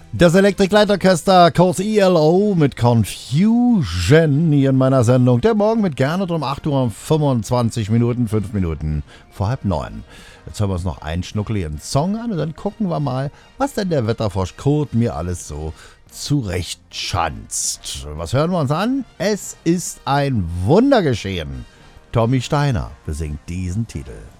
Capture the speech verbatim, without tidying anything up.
Das Electric Light Orchester, kurz E L O mit Confusion hier in meiner Sendung. Der Morgen mit Gernot um acht Uhr und fünfundzwanzig Minuten, fünf Minuten vor halb neun. Jetzt hören wir uns noch einen schnuckeligen Song an und dann gucken wir mal, was denn der Wetterfrosch Kurt mir alles so zurechtschanzt. Was hören wir uns an? Es ist ein Wunder geschehen. Tommy Steiner besingt diesen Titel.